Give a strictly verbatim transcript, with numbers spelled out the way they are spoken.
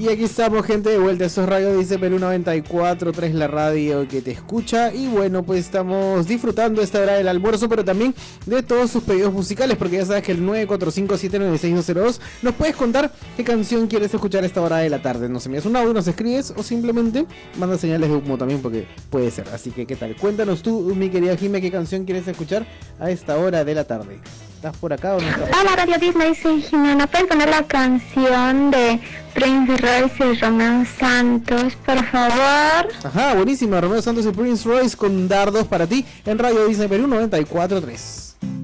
Y aquí estamos, gente, de vuelta. Esto es Radio Disney Perú noventa y cuatro punto tres, la radio que te escucha. Y bueno, pues estamos disfrutando esta hora del almuerzo, pero también de todos sus pedidos musicales, porque ya sabes que el nueve cuatro cinco siete nueve seis dos cero dos nos puedes contar qué canción quieres escuchar a esta hora de la tarde. Nos envías un audio, nos escribes o simplemente mandas señales de humo también, porque puede ser. Así que, ¿qué tal? Cuéntanos tú, mi querida Jime, qué canción quieres escuchar a esta hora de la tarde. ¿Estás por acá o no estás? Hola, Radio Disney, soy Jimena. ¿Puedes poner la canción de Prince Royce y Romeo Santos, por favor? Ajá, buenísima. Romeo Santos y Prince Royce con Dardos para ti en Radio Disney Perú noventa y cuatro punto tres.